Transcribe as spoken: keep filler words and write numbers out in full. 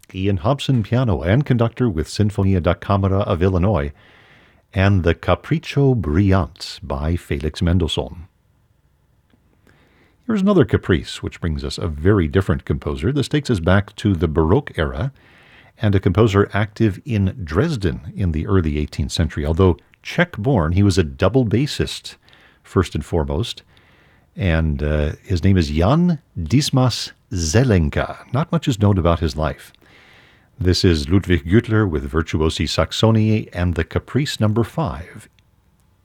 Ian Hobson piano and conductor with Sinfonia da Camera of Illinois, and the Capriccio Brillante by Felix Mendelssohn. Here's another caprice, which brings us a very different composer. This takes us back to the Baroque era, and a composer active in Dresden in the early eighteenth century. Although Czech-born, he was a double bassist, first and foremost, and uh, his name is Jan Dismas Zelenka. Not much is known about his life. This is Ludwig Güttler with Virtuosi Saxonii and the Caprice number five